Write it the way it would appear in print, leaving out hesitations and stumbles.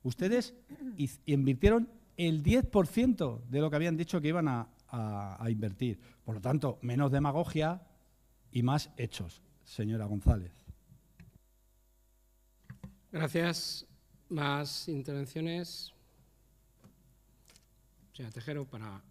Ustedes invirtieron el 10% de lo que habían dicho que iban a invertir. Por lo tanto, menos demagogia y más hechos, señora González. Gracias. ¿Más intervenciones? Señora Tejero, para